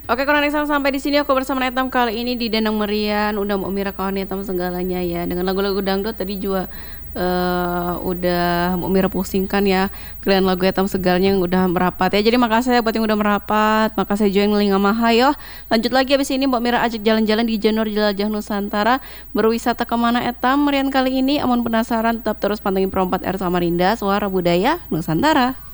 Oke, kalau next sampai di sini aku bersama Netam kali ini di Danang Merian, udah mau Mira kawan Netam segalanya ya. Dengan lagu-lagu dangdut tadi juga udah mau Mira pusingkan ya. Pilihan lagu Netam segalanya yang udah merapat ya. Jadi makasih ya buat yang udah merapat. Makasih join ngeling sama Hayo. Lanjut lagi habis ini Mbak Mira ajak jalan-jalan di Janur Jelajah Nusantara. Berwisata kemana Etam Merian kali ini? Amun penasaran tetap terus pantengin Perompat R Samarinda, Suara Budaya Nusantara.